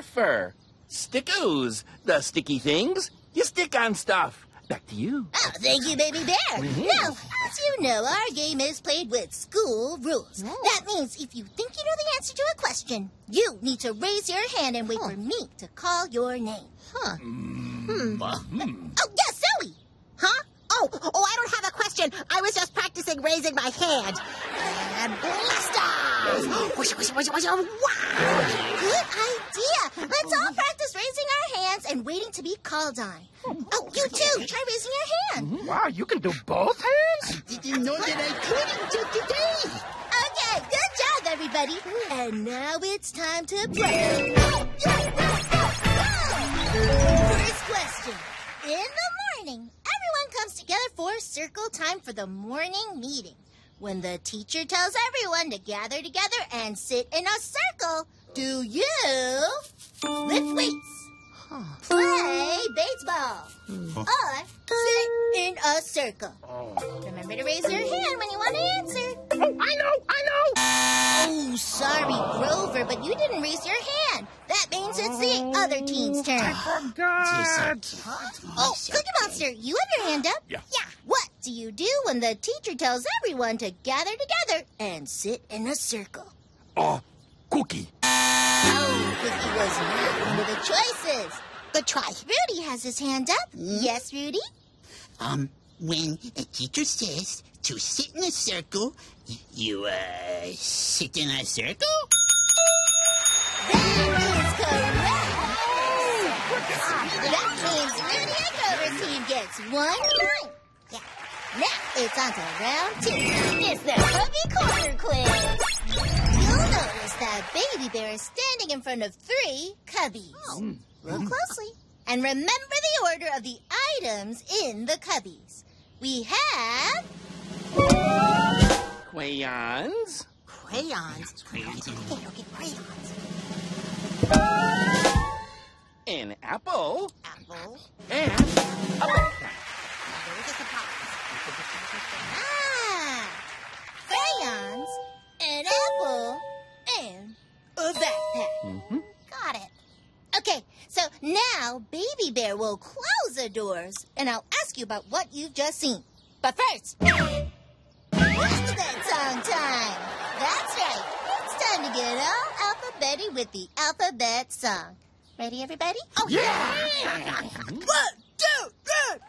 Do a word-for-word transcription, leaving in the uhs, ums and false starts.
bear fur. Stickos, the sticky things you stick on stuff. Back to you. Oh, thank you, Baby Bear. Mm-hmm. Now, as you know, our game is played with school rules. Oh. That means if you think you know the answer to a question, you need to raise your hand and wait Huh. for me to call your name. Huh. Hmm. Oh, yes, Zoe! Huh? Oh, oh, I don't have a question. I was just practicing raising my hand. And blast off! Whoosh, whoosh, whoosh, whoosh, wow! Good idea. Let's all practice raising our hands and waiting to be called on. Oh, you too. Try raising your hand. Wow, you can do both hands? Didn't know that I could until today. Okay, good job, everybody. And now it's time to play. First question. In the morning, everyone comes together for circle time for the morning meeting. When the teacher tells everyone to gather together and sit in a circle, do you lift weights, play baseball, or sit in a circle? Remember to raise your hand when you want to answer. Oh, I know, I know. Oh, sorry, Grover, but you didn't raise your hand. That means it's the other team's turn. Forgot. Oh, Cookie Monster, you have your hand up? Yeah. Yeah. What do you do when the teacher tells everyone to gather together and sit in a circle? Uh, cookie. Oh, Cookie was not one of the choices. Good try. Rudy has his hand up. Yes, Rudy? Um, when a teacher says to sit in a circle, y- you, uh, sit in a circle? That is correct. That means Rudy and Grover's team gets one point. Yeah. Now it's on to round two. It's the Cubby Corner Quiz. You'll notice that Baby Bear is standing in front of three cubbies. Look closely. And remember the order of the items in the cubbies. We have... Crayons. Crayons. Okay, okay, crayons. An apple. Apple. And a backpack. There's a surprise. Ah! Crayons, an apple, and a backpack. Mm-hmm. Got it. Okay, so now Baby Bear will close the doors, and I'll ask you about what you've just seen. But first, alphabet song time. That's right. It's time to get all alphabetic with the alphabet song. Ready, everybody? Oh, Yeah! One, two, three.